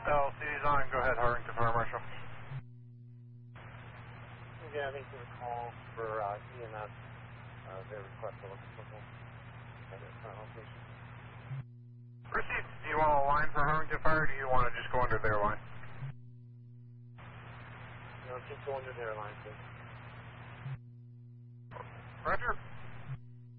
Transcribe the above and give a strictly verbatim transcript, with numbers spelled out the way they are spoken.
L C is on. Go ahead, Harrington Fire Marshal. Yeah, I think there's a call for uh, E M S. Uh, their request to look at football at their current location. Received. Do you want a line for Harrington Fire, or do you want to just go under their line? No, just go under their line, please. Roger.